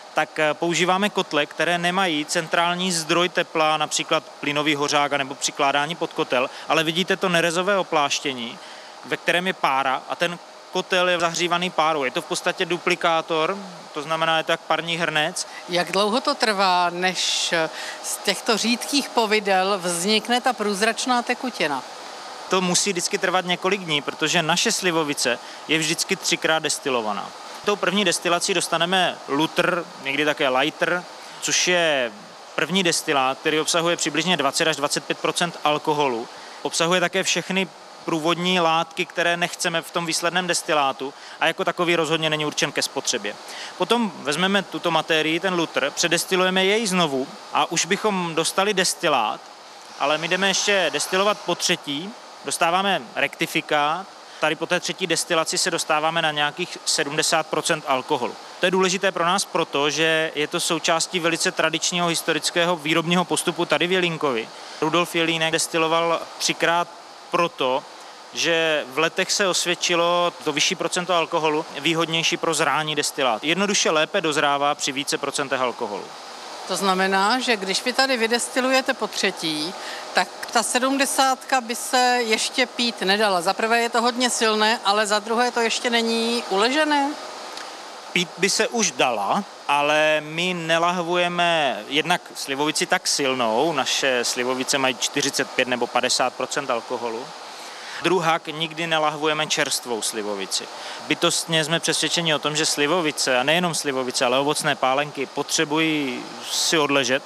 tak používáme kotle, které nemají centrální zdroj tepla, například plynový hořák nebo přikládání pod kotel, ale vidíte to nerezové opláštění, ve kterém je pára a ten kotel je zahřívaný párou. Je to v podstatě duplikátor, to znamená, je to jak parní hrnec. Jak dlouho to trvá, než z těchto řídkých povidel vznikne ta průzračná tekutina? To musí vždycky trvat několik dní, protože naše slivovice je vždycky 3krát destilovaná. Tou první destilací dostaneme lutr, někdy také lighter, což je první destilát, který obsahuje přibližně 20 až 25% alkoholu. Obsahuje také všechny průvodní látky, které nechceme v tom výsledném destilátu a jako takový rozhodně není určen ke spotřebě. Potom vezmeme tuto materii, ten lutr, předestilujeme jej znovu a už bychom dostali destilát, ale my jdeme ještě destilovat po třetí, dostáváme rektifikát, tady po té třetí destilaci se dostáváme na nějakých 70% alkoholu. To je důležité pro nás proto, že je to součástí velice tradičního historického výrobního postupu tady v Jelínkovi. Rudolf Jelínek destiloval 3krát proto, že v letech se osvědčilo to vyšší procento alkoholu výhodnější pro zrání destilát. Jednoduše lépe dozrává při více procentech alkoholu. To znamená, že když vy tady vydestilujete po třetí, tak ta 70 by se ještě pít nedala. Za prvé je to hodně silné, ale za druhé to ještě není uležené. Pít by se už dala, ale my nelahvujeme jednak slivovici tak silnou, naše slivovice mají 45 nebo 50% alkoholu. Druhak nikdy nelahvujeme čerstvou slivovici. Bytostně jsme přesvědčeni o tom, že slivovice, a nejenom slivovice, ale ovocné pálenky potřebují si odležet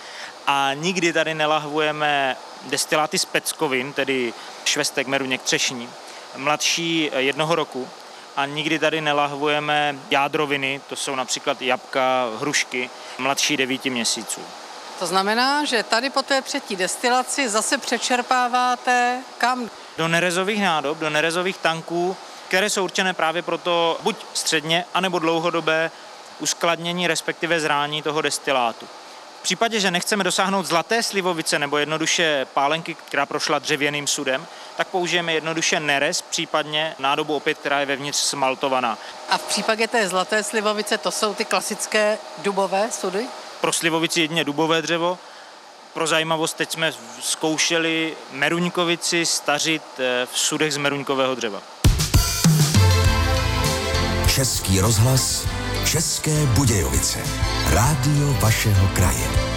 a nikdy tady nelahvujeme destiláty z peckovin, tedy švestek, meruněk, třešní, mladší 1 roku. A nikdy tady nelahvujeme jádroviny, to jsou například jabka, hrušky, mladší 9 měsíců. To znamená, že tady po té třetí destilaci zase přečerpáváte kam? Do nerezových nádob, do nerezových tanků, které jsou určené právě pro to buď středně, anebo dlouhodobé uskladnění, respektive zrání toho destilátu. V případě, že nechceme dosáhnout zlaté slivovice nebo jednoduše pálenky, která prošla dřevěným sudem, tak použijeme jednoduše nerez, případně nádobu opět, která je vevnitř smaltovaná. A v případě té zlaté slivovice to jsou ty klasické dubové sudy? Pro slivovici jedině dubové dřevo. Pro zajímavost teď jsme zkoušeli meruňkovici stařit v sudech z meruňkového dřeva. Český rozhlas, České Budějovice. Rádio vašeho kraje.